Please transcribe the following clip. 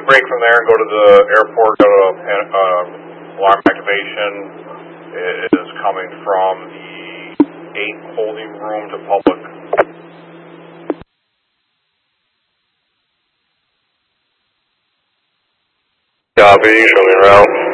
break from there and go to the airport, go to alarm activation. It is coming from the 8 holding room to public. Copy, show me around.